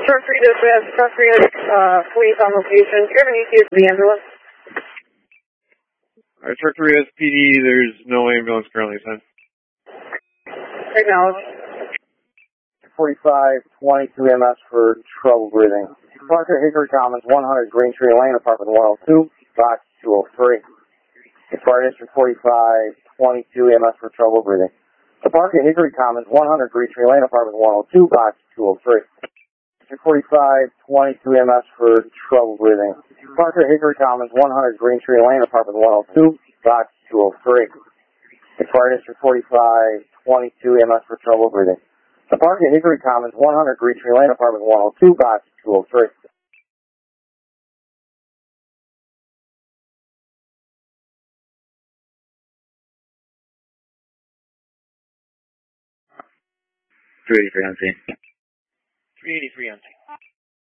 Short 3 dispatch, truck 3, police on location. Do you have an ETA for the ambulance? Alright, truck 3 SPD, there's no ambulance currently sent. Acknowledge. 4522 MS for trouble breathing. Parker Hickory Commons, 100 Green Tree Lane, apartment 102, box 203. Fire District 4522 MS for trouble breathing. Parker Hickory Commons, 100 Green Tree Lane, apartment 102, box 203. District 4522 MS for trouble breathing. Parker Hickory Commons, 100 Green Tree Lane, apartment 102, box 203. Fire District 4522 MS for trouble breathing. The Park at Hickory Commons, 100 Green Tree Lane, apartment 102, box 203. $383 on scene. 383 on scene.